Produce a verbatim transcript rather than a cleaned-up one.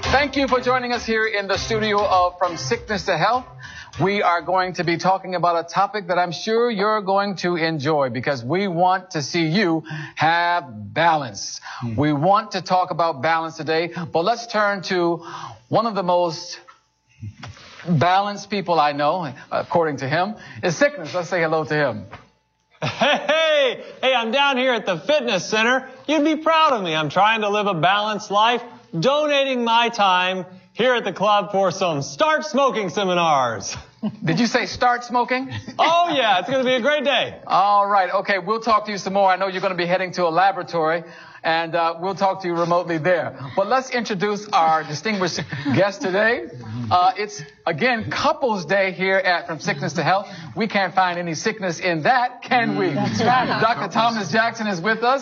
Thank you for joining us here in the studio of From Sickness to Health. We are going to be talking about a topic that I'm sure you're going to enjoy because we want to see you have balance. Mm. We want to talk about balance today, but let's turn to one of the most balanced people I know, according to him, is Sickness. Let's say hello to him. Hey, hey, hey, I'm down here at the fitness center. You'd be proud of me. I'm trying to live a balanced life, donating my time here at the club for some Start Smoking seminars. Did you say start smoking? Oh, yeah, it's going to be a great day. All right, okay, we'll talk to you some more. I know you're going to be heading to a laboratory, and uh, we'll talk to you remotely there. But let's introduce our distinguished guest today. Uh, it's, again, Couples Day here at From Sickness to Health. We can't find any sickness in that, can we? That's right. Doctor Thomas Jackson is with us.